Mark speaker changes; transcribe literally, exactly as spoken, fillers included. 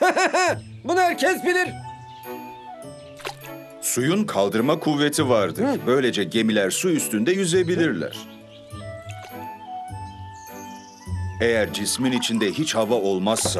Speaker 1: Bunu herkes bilir.
Speaker 2: Suyun kaldırma kuvveti vardır. Böylece gemiler su üstünde yüzebilirler. Eğer cismin içinde hiç hava olmazsa